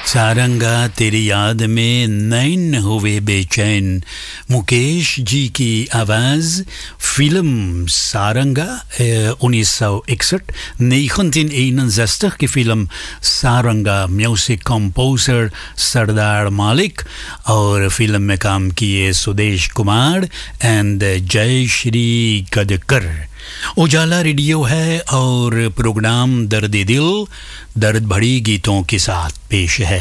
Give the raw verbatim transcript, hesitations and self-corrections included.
सारंगा तेरी याद में नैन हुए बेचैन, मुकेश जी की आवाज़. Film Saranga uh, negentien eenenzestig की फिल्म सारंगा. म्यूजिक कंपोजर सरदार मालिक और फिल्म में काम किए सुदेश कुमार एंड जय श्री गडकर. उजाला रेडियो है और प्रोग्राम दर्द दिल दर्द भरी गीतों के साथ पेश है.